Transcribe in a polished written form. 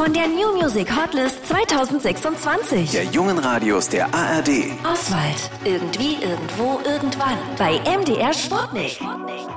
von der New Music Hotlist 2026. Der jungen Radios der ARD. Oswald. Irgendwie, irgendwo, irgendwann. Bei MDR Sputnik.